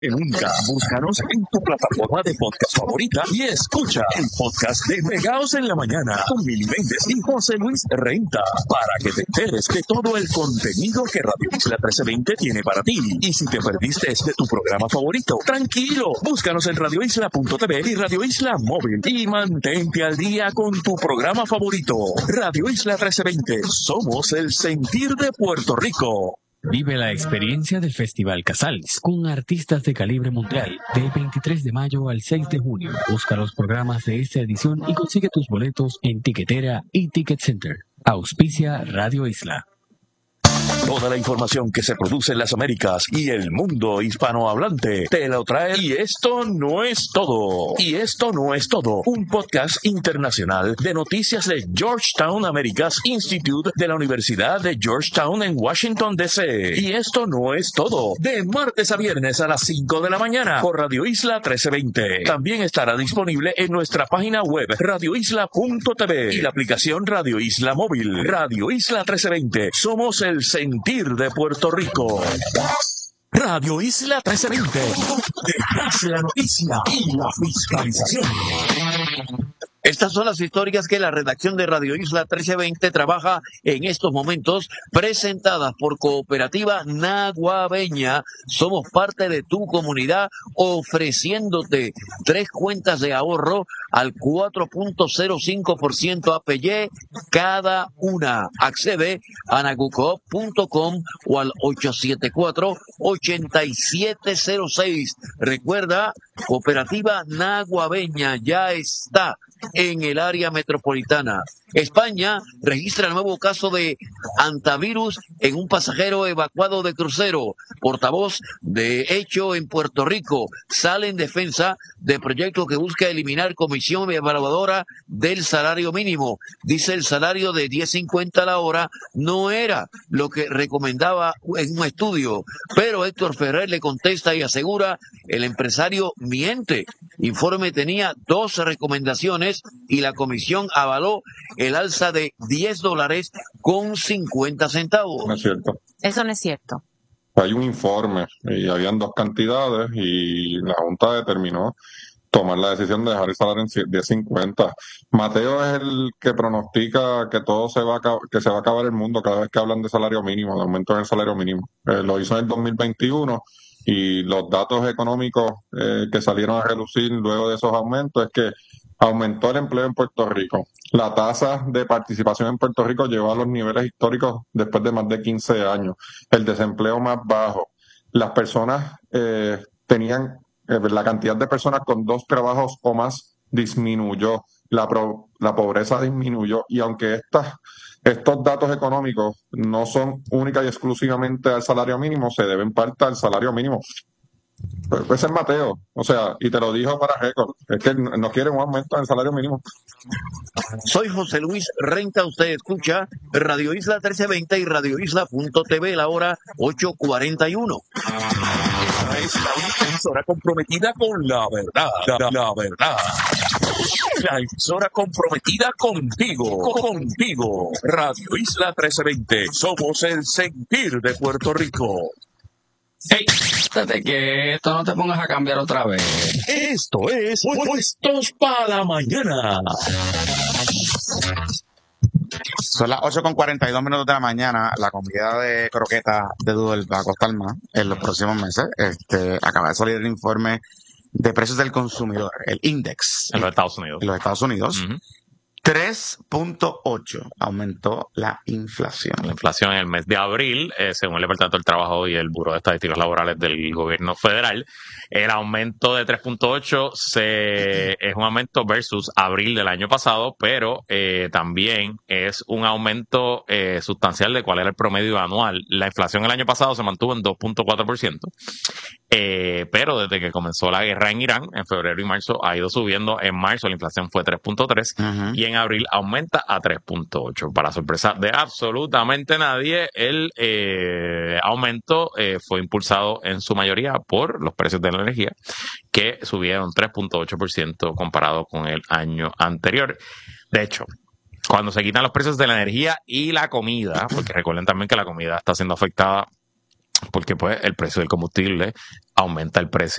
nunca. Búscanos en tu plataforma de podcast favorita y escucha el podcast de Pegaos en la Mañana con Mili Méndez y José Luis Renta para que te enteres de todo el contenido que Radio Isla 1320 tiene para ti. Y si te perdiste de tu programa favorito, tranquilo, búscanos en radioisla.tv y Radio Isla Móvil y mantente al día con tu programa favorito. Radio Isla 1320, somos el sentir de Puerto Rico. Vive la experiencia del Festival Casals con artistas de calibre mundial del 23 de mayo al 6 de junio. Busca los programas de esta edición y consigue tus boletos en Tiquetera y Ticket Center. Auspicia Radio Isla. Toda la información que se produce en las Américas y el mundo hispanohablante te lo trae. Y esto no es todo. Y esto no es todo. Un podcast internacional de noticias de Georgetown Americas Institute de la Universidad de Georgetown en Washington, D.C. Y esto no es todo. De martes a viernes a las 5 de la mañana por Radio Isla 1320. También estará disponible en nuestra página web radioisla.tv y la aplicación Radio Isla Móvil. Radio Isla 1320. Somos el sentir de Puerto Rico. Radio Isla 1320. Detrás de la noticia y la fiscalización. Estas son las historias que la redacción de Radio Isla 1320 trabaja en estos momentos, presentadas por Cooperativa Naguabeña. Somos parte de tu comunidad, ofreciéndote 3 cuentas de ahorro al 4.05% APY cada una. Accede a nagucoop.com o al 874-8706. Recuerda, Cooperativa Naguabeña ya está en el área metropolitana. España registra el nuevo caso de antivirus en un pasajero evacuado de crucero. Portavoz de Hecho en Puerto Rico sale en defensa del proyecto que busca eliminar comisión evaluadora del salario mínimo. Dice el salario de 10.50 la hora no era lo que recomendaba en un estudio, pero Héctor Ferrer le contesta y asegura el empresario miente. Informe tenía 2 recomendaciones y la comisión avaló el alza de $10.50. No es cierto. Eso no es cierto. Hay un informe y habían 2 cantidades y la Junta determinó tomar la decisión de dejar el salario en 10.50. Mateo es el que pronostica que todo se va a acabar el mundo cada vez que hablan de salario mínimo, de aumento en el salario mínimo. Lo hizo en el 2021 y los datos económicos que salieron a relucir luego de esos aumentos es que aumentó el empleo en Puerto Rico. La tasa de participación en Puerto Rico llegó a los niveles históricos después de más de 15 años. El desempleo más bajo. Las personas la cantidad de personas con 2 trabajos o más disminuyó. La pobreza disminuyó. Y aunque estos datos económicos no son única y exclusivamente al salario mínimo, se deben parte al salario mínimo. Pues es Mateo, o sea, y te lo dijo para récord, es que no quiere un aumento en el salario mínimo. Soy José Luis Renta, usted escucha Radio Isla 1320 y radioisla.tv, la hora 8:41. Esta es la única emisora comprometida con la verdad, la verdad. La emisora comprometida contigo. Radio Isla 1320, somos el sentir de Puerto Rico. ¡Ey! Estate quieto, no te pongas a cambiar otra vez. Esto es Puestos para la Mañana. Son las 8:42 de la mañana. La comida de croquetas de Doodle va a costar más en los próximos meses. Acaba de salir el informe de precios del consumidor, el Index. En los Estados Unidos. En los Estados Unidos. Uh-huh. 3.8 aumentó la inflación. La inflación en el mes de abril, según el Departamento del Trabajo y el Buró de Estadísticas Laborales del Gobierno Federal, el aumento de 3.8 es un aumento versus abril del año pasado, pero también es un aumento sustancial de cuál era el promedio anual. La inflación el año pasado se mantuvo en 2.4%, pero desde que comenzó la guerra en Irán, en febrero y marzo, ha ido subiendo. En marzo la inflación fue 3.3 uh-huh. y en abril aumenta a 3.8. Para sorpresa de absolutamente nadie, el aumento fue impulsado en su mayoría por los precios de la energía, que subieron 3.8% comparado con el año anterior. De hecho, cuando se quitan los precios de la energía y la comida, porque recuerden también que la comida está siendo afectada porque pues el precio del combustible aumenta el precio